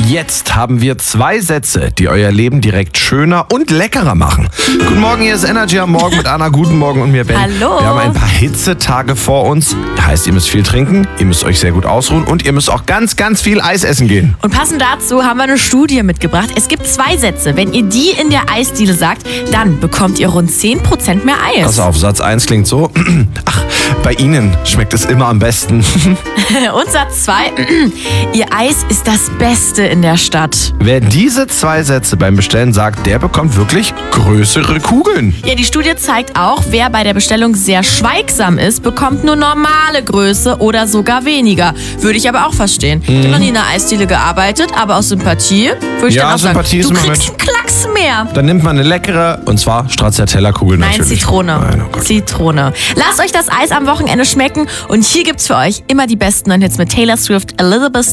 Jetzt haben wir 2 Sätze, die euer Leben direkt schöner und leckerer machen. Guten Morgen, hier ist Energy am Morgen mit Anna. Guten Morgen und mir, Ben. Hallo. Wir haben ein paar Hitzetage vor uns. Heißt, ihr müsst viel trinken, ihr müsst euch sehr gut ausruhen und ihr müsst auch ganz, ganz viel Eis essen gehen. Und passend dazu haben wir eine Studie mitgebracht. Es gibt 2 Sätze. Wenn ihr die in der Eisdiele sagt, dann bekommt ihr rund 10% mehr Eis. Pass auf, Satz 1 klingt so. Ach, bei Ihnen schmeckt es immer am besten. Und Satz 2, ihr Eis ist das Beste in der Stadt. Wer diese 2 Sätze beim Bestellen sagt, der bekommt wirklich größere Kugeln. Ja, die Studie zeigt auch, wer bei der Bestellung sehr schweigsam ist, bekommt nur normale Größe oder sogar weniger. Würde ich aber auch verstehen. Ich habe noch nie in einer Eisdiele gearbeitet, aber aus Sympathie würde ich dann auch Sympathie sagen, ist du immer kriegst einen Klacks mehr. Dann nimmt man eine leckere, und zwar Stracciatella-Kugel Nein, natürlich. Zitrone. Nein, oh Gott. Zitrone. Lasst euch das Eis am Wochenende schmecken und hier gibt's für euch immer die besten neuen Hits mit Taylor Swift, Elizabeth